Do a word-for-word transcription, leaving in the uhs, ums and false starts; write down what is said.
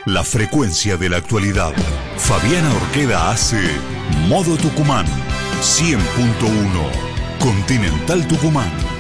La frecuencia de la actualidad. Fabiana Orqueda hace Modo Tucumán. cien punto uno. Continental Tucumán.